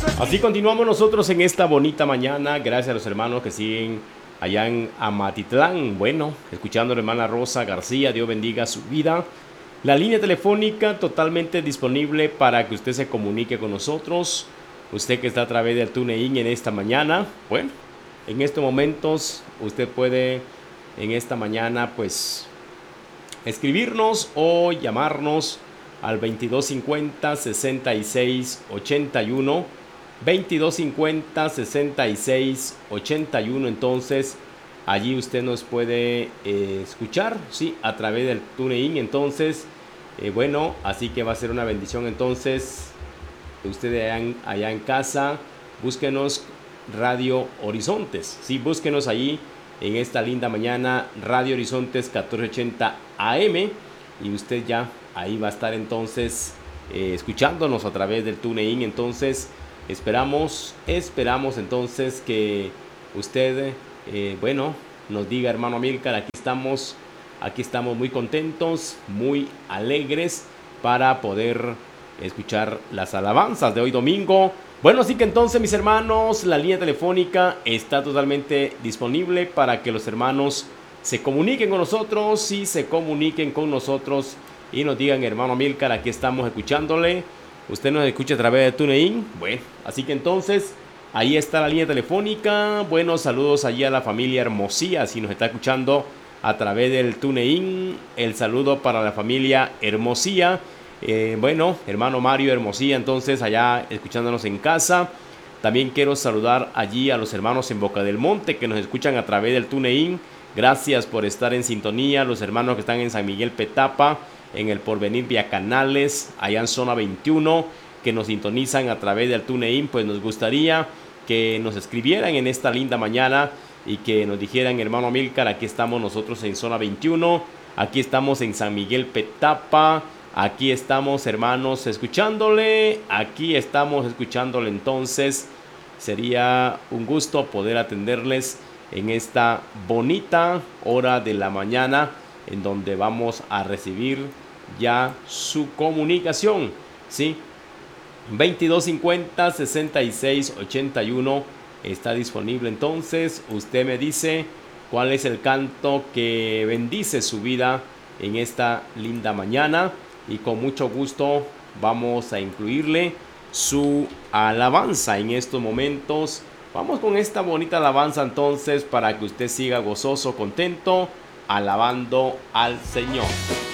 Así continuamos nosotros en esta bonita mañana. Gracias a los hermanos que siguen allá en Amatitlán. Bueno, escuchando a la hermana Rosa García. Dios bendiga su vida. La línea telefónica totalmente disponible para que usted se comunique con nosotros. Usted que está a través del TuneIn en esta mañana. Bueno, en estos momentos usted puede en esta mañana pues escribirnos o llamarnos al 2250 66 81 2250 66 81. Entonces allí usted nos puede escuchar, sí, a través del TuneIn. Entonces bueno, así que va a ser una bendición. Entonces usted allá en casa, búsquenos Radio Horizontes, sí, búsquenos allí en esta linda mañana, Radio Horizontes 1480 AM, y usted ya ahí va a estar entonces escuchándonos a través del TuneIn. Entonces esperamos entonces que usted bueno, nos diga, hermano Amílcar, aquí estamos muy contentos, muy alegres para poder escuchar las alabanzas de hoy domingo. Bueno, así que entonces, mis hermanos, la línea telefónica está totalmente disponible para que los hermanos se comuniquen con nosotros y nos digan, hermano Amílcar, aquí estamos escuchándole. Usted nos escucha a través de TuneIn. Bueno, así que entonces ahí está la línea telefónica. Buenos saludos allí a la familia Hermosía, si nos está escuchando a través del TuneIn. El saludo para la familia Hermosía. Bueno, hermano Mario Hermosía, entonces allá escuchándonos en casa. También quiero saludar allí a los hermanos en Boca del Monte que nos escuchan a través del TuneIn. Gracias por estar en sintonía. Los hermanos que están en San Miguel Petapa, en el Porvenir Vía Canales, allá en zona 21, que nos sintonizan a través del TuneIn. Pues nos gustaría que nos escribieran en esta linda mañana y que nos dijeran, hermano Amílcar, aquí estamos nosotros en zona 21, aquí estamos en San Miguel Petapa, aquí estamos, hermanos, escuchándole, entonces sería un gusto poder atenderles en esta bonita hora de la mañana, en donde vamos a recibir ya su comunicación, ¿sí? 2250 66 81 está disponible. Entonces usted me dice cuál es el canto que bendice su vida en esta linda mañana, y con mucho gusto vamos a incluirle su alabanza en estos momentos. Vamos con esta bonita alabanza entonces para que usted siga gozoso, contento, alabando al Señor.